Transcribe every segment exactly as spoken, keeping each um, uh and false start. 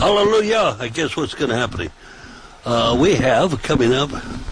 Hallelujah. I guess what's going to happen? Uh, we have coming up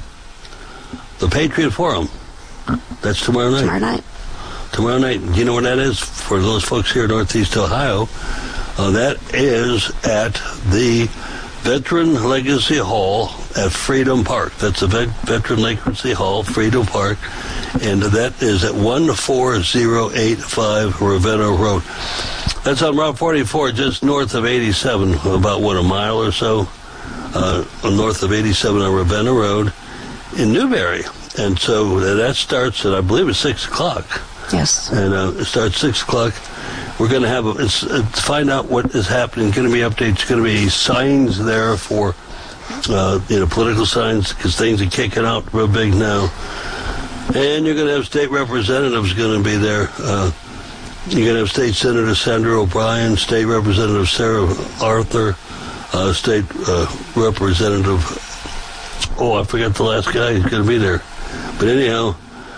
the Patriot Forum. That's tomorrow night. Tomorrow night. Tomorrow night. Do you know where that is for those folks here in Northeast Ohio? Uh, that is at the Veteran Legacy Hall at Freedom Park. That's the Vet- Veteran Legacy Hall, Freedom Park, and that is at one four zero eight five Ravenna Road. That's on Route forty-four, just north of eighty-seven, about, what, a mile or so, uh, north of eighty-seven on Ravenna Road in Newberry. And so that starts at, I believe, it's six o'clock. Yes. And uh, it starts six o'clock. We're going to have, a, it's, uh, to find out what is happening, going to be updates, going to be signs there for, uh, you know, political signs, because things are kicking out real big now. And you're going to have state representatives going to be there. Uh, you're going to have State Senator Sandra O'Brien, State Representative Sarah Arthur, uh, State uh, Representative, oh, I forgot the last guy, he's going to be there. But anyhow,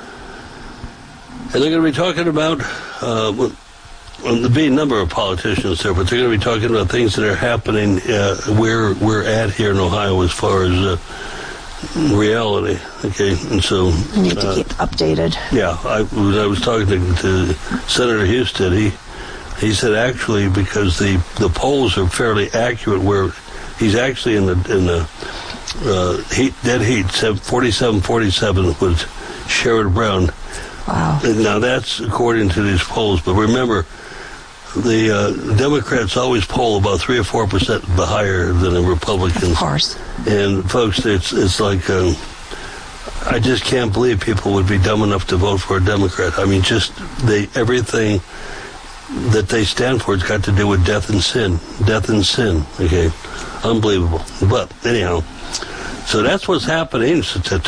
and they're going to be talking about, uh, well, there'll be a number of politicians there, but they're going to be talking about things that are happening uh, where we're at here in Ohio as far as uh, reality. Okay, and so we need to uh, keep updated. Yeah, I, when I was talking to, to Senator Houston, he he said actually because the, the polls are fairly accurate, where he's actually in the in the uh, heat dead heat forty-seven forty-seven with Sherrod Brown. Wow. Now that's according to these polls, but remember, the uh, Democrats always poll about three or four percent higher than the Republicans. Of course. And folks, it's it's like um, I just can't believe people would be dumb enough to vote for a Democrat. I mean, just they everything that they stand for has got to do with death and sin, death and sin. Okay, unbelievable. But anyhow, so that's what's happening.